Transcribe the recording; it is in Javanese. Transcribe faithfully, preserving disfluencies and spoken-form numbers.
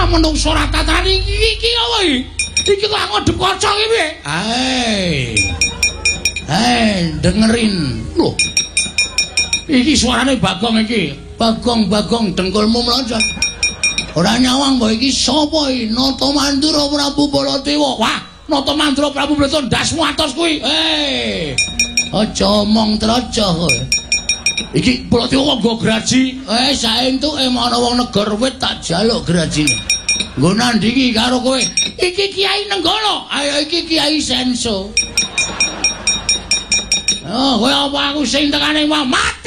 menungso ora tatani iki iki apa iki? Iki kok ngadep kaca iki piye? Hei. Hei, dengerin. Loh. Iki suarane Bagong iki. Bagong, Bagong dengkulmu mlonjot. Ora nyawang mbok iki sapa iki? Nata Mandura Prabu Baladewa. Wah, Nata Mandura Prabu Baladewa ndasmu atos kuwi. Hei. Aja omong trojo kowe. Iki Baladewa nggo graji. Eh, saentuke ana wong negara wit tak jaluk grajine. Nggo nandingi karo kowe. Iki Kiai Nenggala. Ayo iki Kiai Senso. Oh, kowe apa aku sing tekane mati.